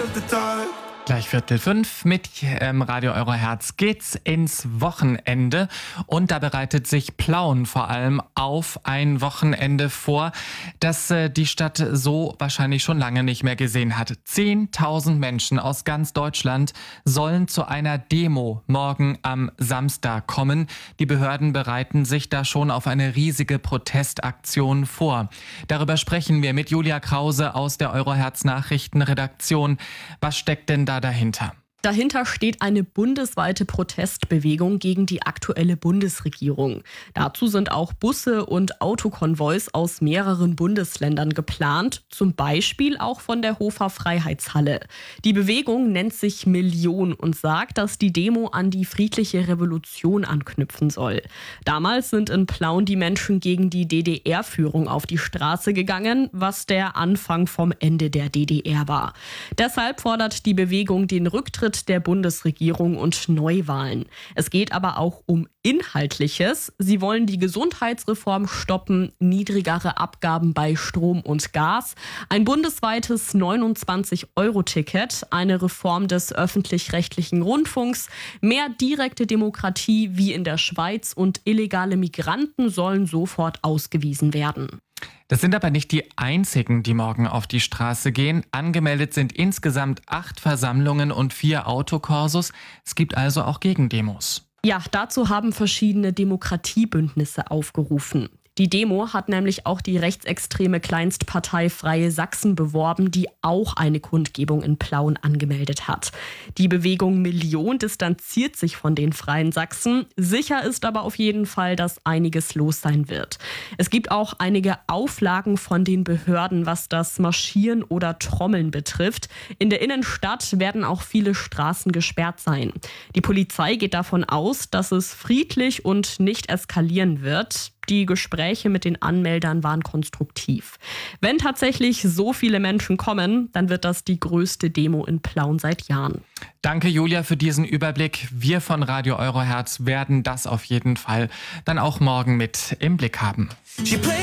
Gleich 4:45 mit Radio Euro Herz geht's ins Wochenende und da bereitet sich Plauen vor allem auf ein Wochenende vor, das die Stadt so wahrscheinlich schon lange nicht mehr gesehen hat. 10.000 Menschen aus ganz Deutschland sollen zu einer Demo morgen am Samstag kommen. Die Behörden bereiten sich da schon auf eine riesige Protestaktion vor. Darüber sprechen wir mit Julia Krause aus der Euro Herz Nachrichtenredaktion. Was steckt denn da dahinter? Dahinter steht eine bundesweite Protestbewegung gegen die aktuelle Bundesregierung. Dazu sind auch Busse und Autokonvois aus mehreren Bundesländern geplant, zum Beispiel auch von der Hofer Freiheitshalle. Die Bewegung nennt sich Million und sagt, dass die Demo an die friedliche Revolution anknüpfen soll. Damals sind in Plauen die Menschen gegen die DDR-Führung auf die Straße gegangen, was der Anfang vom Ende der DDR war. Deshalb fordert die Bewegung den Rücktritt der Bundesregierung und Neuwahlen. Es geht aber auch um Inhaltliches. Sie wollen die Gesundheitsreform stoppen, niedrigere Abgaben bei Strom und Gas, ein bundesweites 29-Euro-Ticket, eine Reform des öffentlich-rechtlichen Rundfunks, mehr direkte Demokratie wie in der Schweiz und illegale Migranten sollen sofort ausgewiesen werden. Das sind aber nicht die einzigen, die morgen auf die Straße gehen. Angemeldet sind insgesamt 8 Versammlungen und 4 Autokorsos. Es gibt also auch Gegendemos. Ja, dazu haben verschiedene Demokratiebündnisse aufgerufen. Die Demo hat nämlich auch die rechtsextreme Kleinstpartei Freie Sachsen beworben, die auch eine Kundgebung in Plauen angemeldet hat. Die Bewegung Million distanziert sich von den Freien Sachsen. Sicher ist aber auf jeden Fall, dass einiges los sein wird. Es gibt auch einige Auflagen von den Behörden, was das Marschieren oder Trommeln betrifft. In der Innenstadt werden auch viele Straßen gesperrt sein. Die Polizei geht davon aus, dass es friedlich und nicht eskalieren wird. Die Gespräche mit den Anmeldern waren konstruktiv. Wenn tatsächlich so viele Menschen kommen, dann wird das die größte Demo in Plauen seit Jahren. Danke, Julia, für diesen Überblick. Wir von Radio Euro Herz werden das auf jeden Fall dann auch morgen mit im Blick haben.